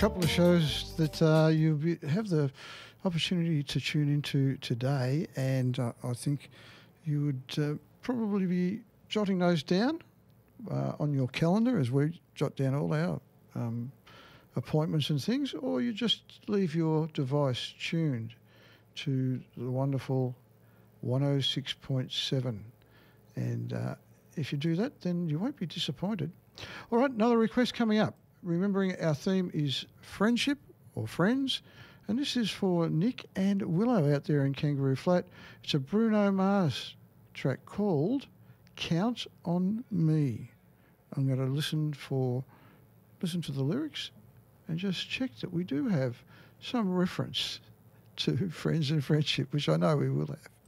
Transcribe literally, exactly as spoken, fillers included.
couple of shows that uh, you be- have the opportunity to tune into today, and uh, I think you would uh, probably be jotting those down uh, on your calendar as we jot down all our um, appointments and things, or you just leave your device tuned to the wonderful one oh six point seven. And uh, if you do that, then you won't be disappointed. All right, another request coming up. Remembering our theme is friendship or friends, and this is for Nick and Willow out there in Kangaroo Flat. It's a Bruno Mars track called Count on Me. I'm going to listen for listen to the lyrics and just check that we do have some reference to friends and friendship, which I know we will have.